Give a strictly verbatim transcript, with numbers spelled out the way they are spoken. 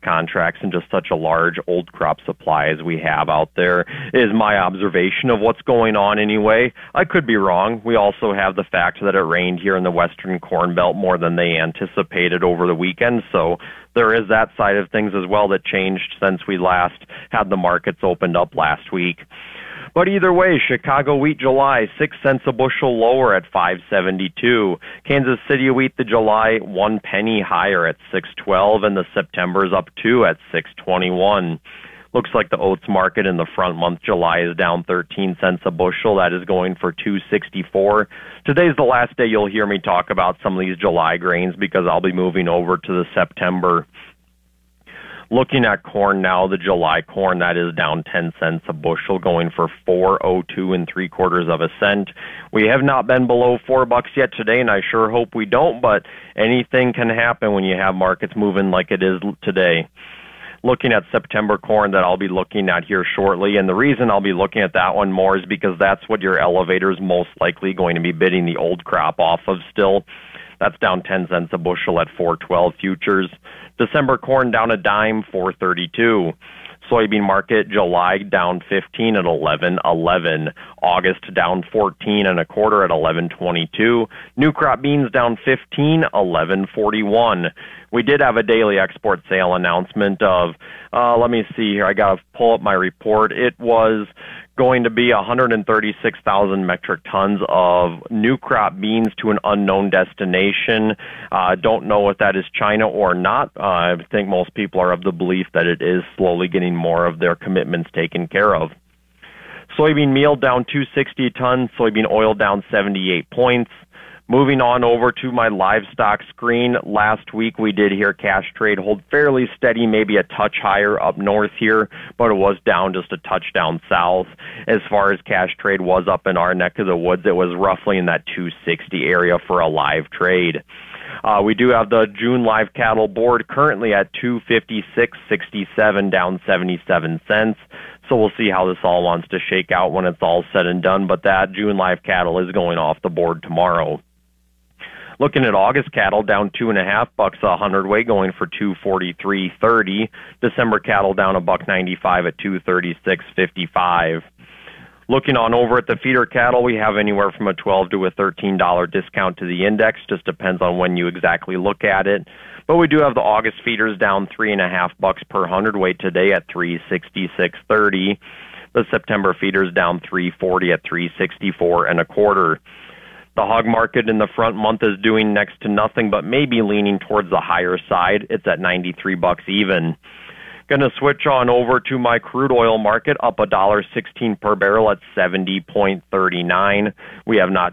contracts and just such a large old crop supply as we have out there is my observation of what's going on anyway. I could be wrong. We also have the fact that it rained here in the western Corn Belt more than they anticipated over the weekend, so there is that side of things as well that changed since we last had the markets opened up last week. But either way, Chicago wheat July, six cents a bushel lower at five seventy-two. Kansas City wheat the July, one penny higher at six twelve, and the September's up two at six twenty-one. Looks like the oats market in the front month July is down thirteen cents a bushel. That is going for two sixty-four. Today's the last day you'll hear me talk about some of these July grains because I'll be moving over to the September. Looking at corn now, the July corn, that is down ten cents a bushel, going for four oh two and three quarters of a cent. We have not been below four bucks yet today, and I sure hope we don't, but anything can happen when you have markets moving like it is today. Looking at September corn that I'll be looking at here shortly, and the reason I'll be looking at that one more is because that's what your elevator is most likely going to be bidding the old crop off of still. That's down ten cents a bushel at four twelve futures. December corn down a dime, four thirty-two. Soybean market July down fifteen at eleven eleven. August down fourteen and a quarter at eleven twenty-two. New crop beans down fifteen, eleven forty-one. We did have a daily export sale announcement of, uh, let me see here, I got to pull up my report. It was going to be one hundred thirty-six thousand metric tons of new crop beans to an unknown destination. I uh, don't know if that is China or not. Uh, I think most people are of the belief that it is slowly getting more of their commitments taken care of. Soybean meal down two sixty a ton, soybean oil down seventy-eight points. Moving on over to my livestock screen, last week we did hear cash trade hold fairly steady, maybe a touch higher up north here, but it was down just a touch down south. As far as cash trade was up in our neck of the woods, it was roughly in that two sixty area for a live trade. Uh, we do have the June live cattle board currently at two fifty-six sixty-seven, down seventy-seven cents. So we'll see how this all wants to shake out when it's all said and done, but that June live cattle is going off the board tomorrow. Looking at August cattle, down two and a half bucks a hundredweight, going for two forty-three thirty. December cattle down a buck ninety-five at two thirty-six fifty-five. Looking on over at the feeder cattle, we have anywhere from a twelve to a thirteen dollar discount to the index. Just depends on when you exactly look at it. But we do have the August feeders down three and a half bucks per hundredweight today at three sixty-six thirty. The September feeders down three forty at three sixty-four and a quarter. The hog market in the front month is doing next to nothing, but maybe leaning towards the higher side. It's at ninety-three bucks even. Going to switch on over to my crude oil market, up one dollar sixteen per barrel at seventy point three nine. We have not